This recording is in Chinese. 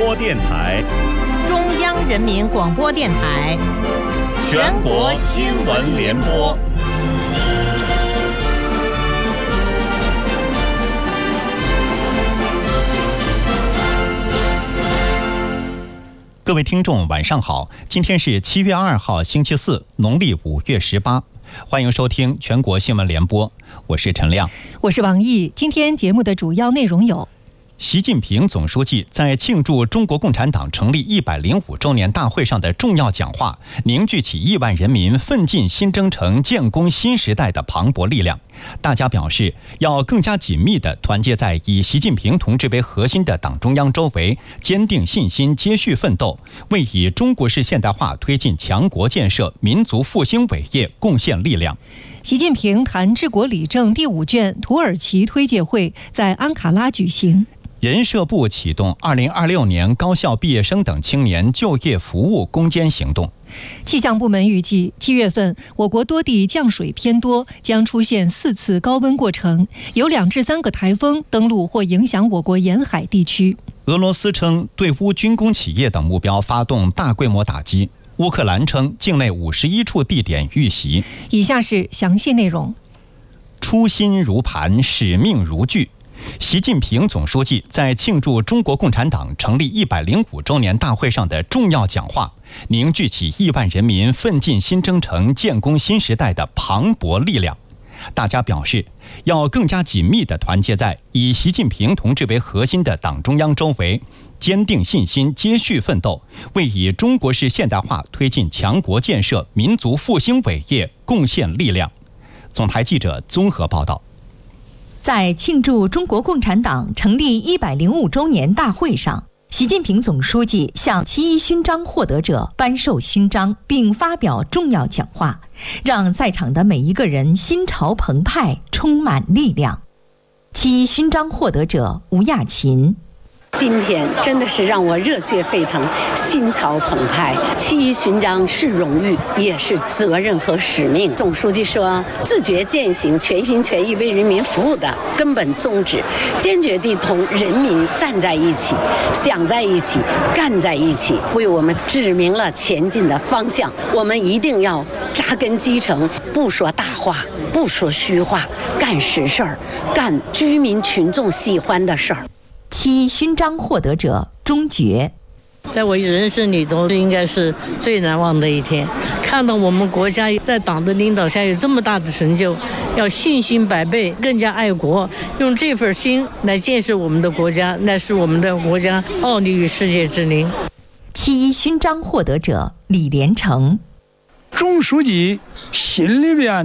播电台、 中央人民广播电台、 全国新闻联播。 各位听众晚上好，今天是7月2号星期四，农历5月18，欢迎收听全国新闻联播，我是陈亮， 我是王毅。今天节目的主要内容有： 习近平总书记在庆祝中国共产党成立105周年大会上的重要讲话，凝聚起亿万人民奋进新征程、建功新时代的磅礴力量。大家表示，要更加紧密地团结在以习近平同志为核心的党中央周围，坚定信心，接续奋斗，为以中国式现代化推进强国建设、民族复兴伟业贡献力量。 习近平谈治国理政第5卷土耳其推介会在安卡拉举行。 人社部启动2026年高校毕业生等青年就业服务攻坚行动。 气象部门预计7月份我国多地降水偏多，将出现4次高温过程，有2至3个台风登陆或影响我国沿海地区。 俄罗斯称对乌军工企业等目标发动大规模打击，乌克兰称境内51处地点遇袭。 以下是详细内容。 初心如磐，使命如炬。习近平总书记在庆祝中国共产党成立105周年大会上的重要讲话，凝聚起亿万人民奋进新征程、建功新时代的磅礴力量。大家表示，要更加紧密地团结在以习近平同志为核心的党中央周围，坚定信心，接续奋斗，为以中国式现代化推进强国建设、民族复兴伟业贡献力量。总台记者综合报道。 在庆祝中国共产党成立105周年大会上，习近平总书记向7·1勋章获得者颁授勋章，并发表重要讲话，让在场的每一个人心潮澎湃，充满力量。7·1勋章获得者吴亚琴： 今天真的是让我热血沸腾，心潮澎湃。7·1勋章是荣誉，也是责任和使命。总书记说，自觉践行全心全意为人民服务的根本宗旨，坚决地同人民站在一起，想在一起，干在一起，为我们指明了前进的方向。我们一定要扎根基层，不说大话，不说虚话，干实事儿，干居民群众喜欢的事儿。 7·1勋章获得者钟觉： 在我人生里头，应该是最难忘的一天。看到我们国家在党的领导下有这么大的成就，要信心百倍，更加爱国，用这份心来建设我们的国家，那是我们的国家傲立于世界之林。 7·1勋章获得者李连成： 总书记心里边